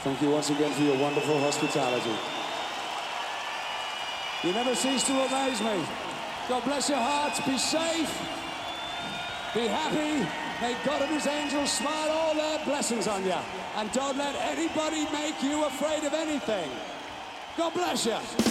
Thank you once again for your wonderful hospitality. You never cease to amaze me. God bless your hearts. Be safe. Be happy. May God and his angels smile all their blessings on you. And don't let anybody make you afraid of anything. God bless you.